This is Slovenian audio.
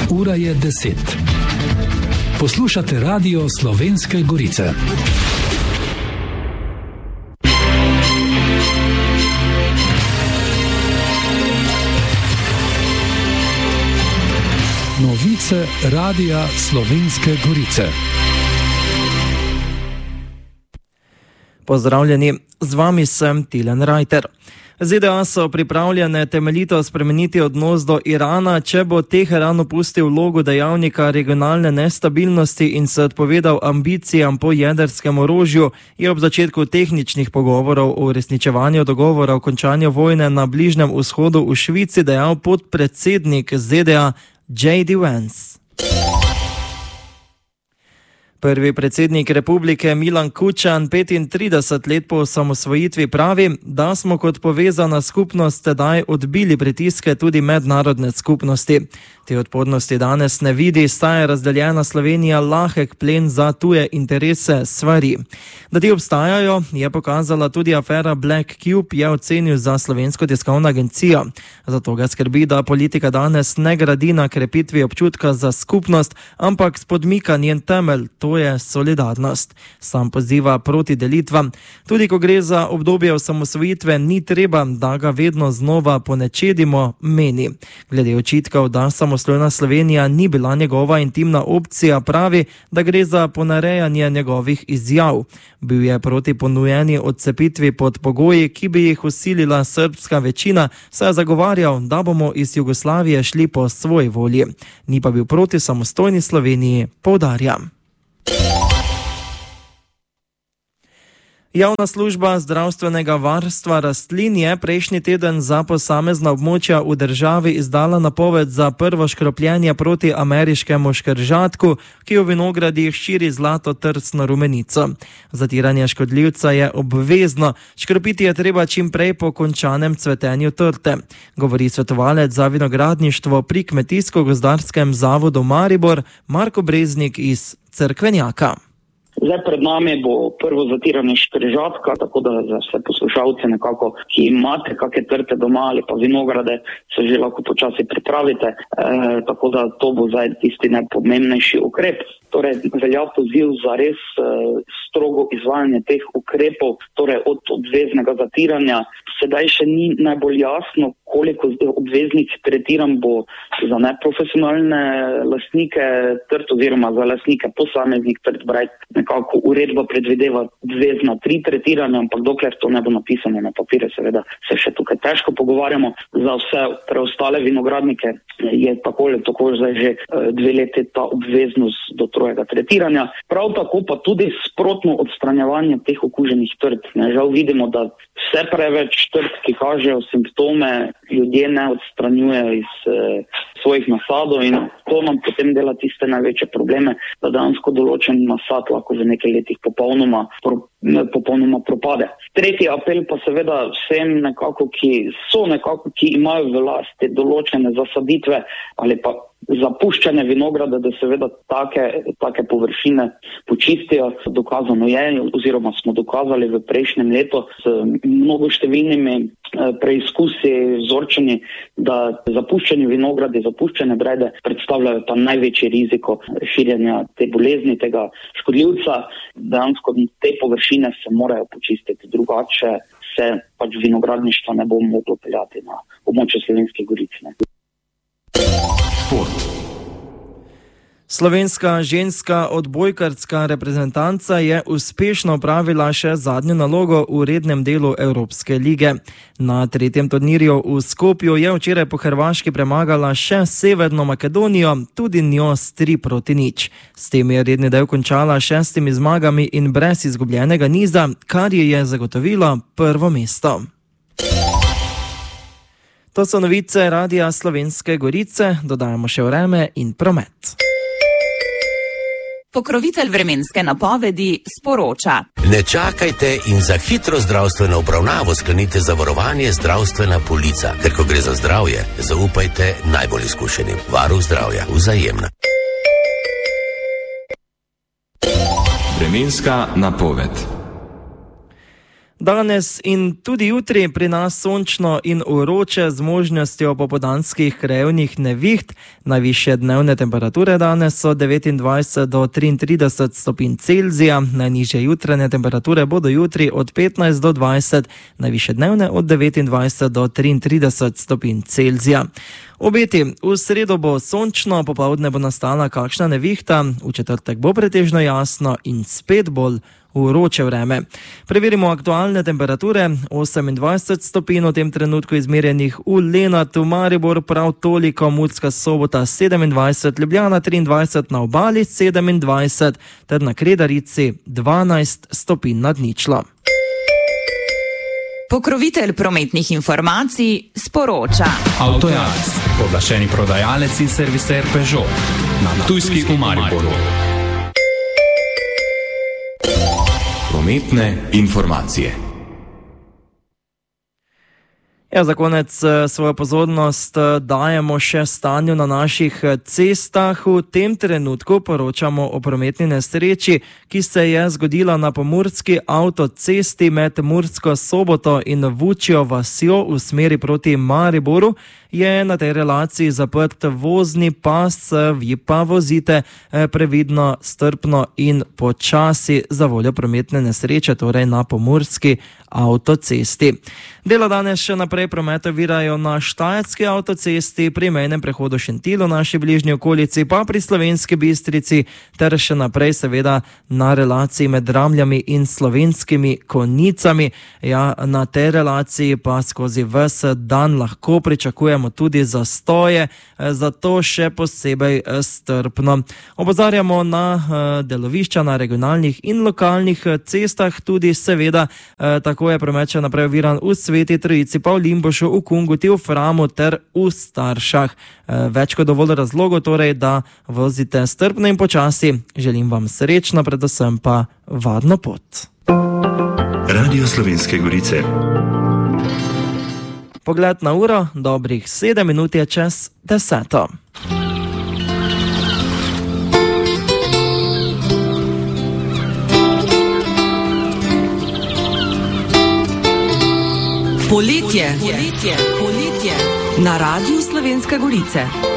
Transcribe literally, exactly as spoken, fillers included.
Ura je deset. Poslušate Radio Slovenske Gorice. Novice Radia Slovenske Gorice. Pozdravljeni, z vami sem Tilen Rajter. ZDA so pripravljene temeljito spremeniti odnos do Irana, če bo Teheran opustil vlogo dejavnika regionalne nestabilnosti in se odpovedal ambicijam po jedrskem orožju, je ob začetku tehničnih pogovorov o uresničevanju dogovora o končanju vojne na Bližnjem vzhodu v Švici dejal podpredsednik ZDA J D Vance. Prvi predsednik republike Milan Kučan petintrideset let po osamosvojitvi pravi, da smo kot povezana skupnost tedaj odbili pritiske tudi mednarodne skupnosti. Te odpornosti danes ne vidi, saj je razdeljena Slovenija lahek plen za tuje interese stvari. Da ti obstajajo, je pokazala tudi afera Black Cube, je ocenil za Slovensko tiskovno agencijo. Zato ga skrbi, da politika danes ne gradi na krepitvi občutka za skupnost, ampak spodmika njen temelj, to je solidarnost. Sam poziva proti delitvam. Tudi ko gre za obdobje osamosvojitve, ni treba, da ga vedno znova ponečedimo, meni. Glede očitkov, da samostojna Slovenija ni bila njegova intimna opcija, pravi, da gre za ponarejanje njegovih izjav. Bil je proti ponujeni odcepitvi pod pogoji, ki bi jih usilila srbska večina, saj je zagovarjal, da bomo iz Jugoslavije šli po svoji volji. Ni pa bil proti samostojni Sloveniji, poudarjam. Javna služba zdravstvenega varstva rastlin je prejšnji teden za posamezna območja v državi izdala napoved za prvo škropljenje proti ameriškemu škržatku, ki v vinogradih širi zlato trsno rumenico. Zatiranje škodljivca je obvezno, škropiti je treba čim prej po končanem cvetenju trte, govori svetovalec za vinogradništvo pri Kmetijsko-gozdarskem zavodu Maribor Marko Breznik iz Cerkvenjaka. Zdaj pred nami bo prvo zatiranje škržatka, tako da za vse poslušalce nekako, ki imate kakšne trte doma ali pa vinograde, se že lahko počasi pripravite, e, tako da to bo zdaj tisti najpomembnejši ukrep. Torej velja poziv za res e, strogo izvajanje teh ukrepov, torej od obveznega zatiranja. Sedaj še ni najbolj jasno, koliko obveznih tretiranj bo za neprofesionalne lastnike trt oziroma za lastnike posameznih trt. Nekako uredba predvideva obvezna tri tretiranja, ampak dokler to ne bo napisano na papirju, seveda se še tukaj težko pogovarjamo. Za vse preostale vinogradnike je tako ali tako zdaj že dve leti ta obveznost do trojega tretiranja. Prav tako pa tudi sprotno odstranjevanje teh okuženih trt. Žal vidimo, da vse preveč trt, ki kažejo simptome, ljudje ne odstranjujejo iz eh, svojih nasadov in to nam potem dela tiste največje probleme, da dejansko določen nasad lahko v nekaj letih popolnoma, pro, popolnoma propade. Tretji apel pa seveda vsem nekako, ki so nekako, ki imajo v lasti določene zasaditve ali pa zapuščene vinograde, da seveda take, take površine počistijo. Dokazano je, oziroma smo dokazali v prejšnjem letu s mnogo številnimi preizkusi, vzorčeni, da zapuščeni vinogradi, zapuščene brede predstavljajo pa največji riziko širjenja te bolezni, tega škodljivca. Dejansko te površine se morajo počistiti, drugače se pač vinogradništvo ne bo moglo peljati na območje Slovenske Gorice. Slovenska ženska odbojkarska reprezentanca je uspešno opravila še zadnjo nalogo v rednem delu Evropske lige. Na tretjem turnirju v Skopju je včeraj po Hrvaški premagala še Severno Makedonijo, tudi njo s tri proti nič. S tem je redni del končala šestimi zmagami in brez izgubljenega niza, kar ji je zagotovilo prvo mesto. To so novice Radia Slovenske Gorice, dodajamo še vreme in promet. Pokrovitelj vremenske napovedi sporoča. Ne čakajte in za hitro zdravstveno obravnavo sklenite zavarovanje Zdravstvena polica, ker ko gre za zdravje, zaupajte najbolj izkušenim. Varuh zdravja, Vzajemna. Vremenska napoved. Danes in tudi jutri pri nas sončno in vroče z možnostjo popoldanskih krajevnih neviht. Najvišje dnevne temperature danes so devetindvajset do triintrideset stopinj Celzija, najnižje jutranje temperature bodo jutri od petnajst do dvajset, najvišje dnevne od devetindvajset do triintrideset stopinj Celzija. Obeti, v sredo bo sončno, popoldne bo nastala kakšna nevihta, v četrtek bo pretežno jasno in spet bolj vroče vreme. Preverimo aktualne temperature. osemindvajset stopinj v tem trenutku izmerjenih v Lenartu, Maribor prav toliko, Murska Sobota sedemindvajset, Ljubljana triindvajset, na Obali sedemindvajset ter na Kredarici dvanajst stopinj nad ničlo. Pokrovitelj prometnih informacij sporoča. Avtojaz, pooblaščeni prodajalec in serviser Peugeot na Ptujski v Mariboru. Prometne informacije. Ja, za konec svojo pozornost dajemo še stanju na naših cestah. V tem trenutku poročamo o prometni nesreči, ki se je zgodila na pomurski avtocesti med Mursko Soboto in Vučjo vasjo v smeri proti Mariboru. Je na tej relaciji zaprt vozni pas, vi pa vozite previdno, strpno in počasi za voljo prometne nesreče, torej na pomurski avtocesti. Dela danes še naprej promet ovirajo na Štajerski avtocesti, pri mejnem prehodu Šentilj v naši bližnji okolici, pa pri Slovenski Bistrici ter še naprej seveda na relaciji med Dramljami in Slovenskimi Konjicami. Ja, na tej relaciji pa skozi ves dan lahko pričakujemo tudi zastoje, zato še posebej strpno. Opozarjamo na delovišča na regionalnih in lokalnih cestah, tudi seveda tako je promet še naprej oviran v Sveti Trojici, pa v Limbušu, v Kungoti, v Framu ter v Staršah. Več kot dovolj razlogov torej, da vozite strpno in počasi. Želim vam srečno, predvsem pa varno pot. Radio Slovenske Gorice. Pogled na uro, dobrih sedem minut je čez deseto. Poletje. Poletje. Poletje. Na Radiu Slovenske Gorice.